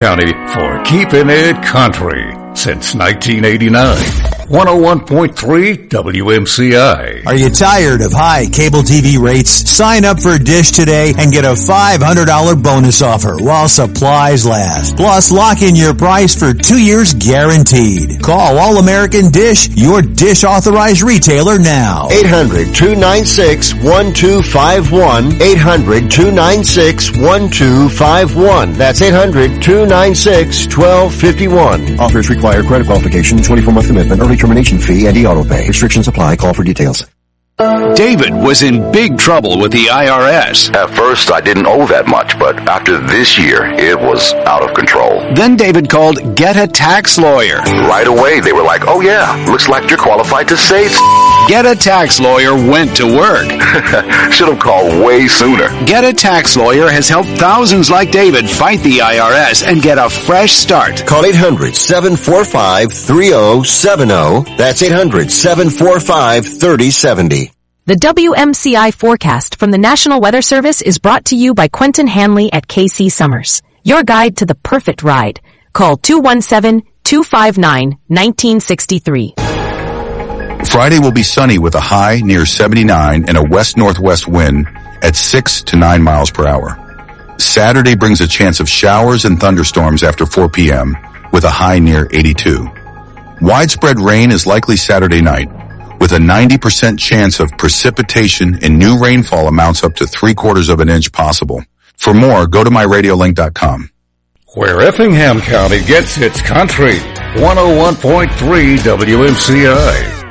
County for keeping it country since 1989. 101.3 WMCI. Are you tired of high cable TV rates? Sign up for Dish today and get a $500 bonus offer while supplies last. Plus, lock in your price for 2 years guaranteed. Call All American Dish, your Dish authorized retailer now. 800-296-1251. 800-296-1251. That's 800-296-1251. Offers require credit qualification, 24-month commitment, early termination fee, and e-auto pay. Restrictions apply. Call for details. David was in big trouble with the IRS. At first, I didn't owe that much, but after this year, it was out of control. Then David called Get a Tax Lawyer. Right away, they were like, oh yeah, looks like you're qualified to save. Get a Tax Lawyer went to work. Should have called way sooner. Get a Tax Lawyer has helped thousands like David fight the IRS and get a fresh start. Call 800-745-3070. That's 800-745-3070. The WMCI forecast from the National Weather Service is brought to you by Quentin Hanley at KC Summers. Your guide to the perfect ride. Call 217-259-1963. Friday will be sunny with a high near 79 and a west-northwest wind at 6 to 9 miles per hour. Saturday brings a chance of showers and thunderstorms after 4 p.m. with a high near 82. Widespread rain is likely Saturday night, with a 90% chance of precipitation and new rainfall amounts up to 3/4 of an inch possible. For more, go to myradiolink.com. Where Effingham County gets its country. 101.3 WMCI.